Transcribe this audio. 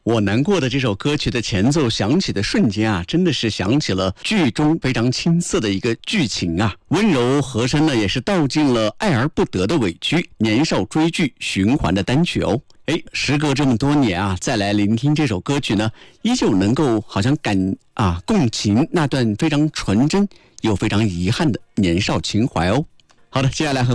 我难过的这首歌曲的前奏响起的瞬间啊，真的是想起了剧中非常青涩的一个剧情啊。温柔和声呢，也是道尽了爱而不得的委屈，年少追剧循环的单曲哦。时隔这么多年啊，再来聆听这首歌曲呢，依旧能够好像共情那段非常纯真又非常遗憾的年少情怀哦。好的，接下来和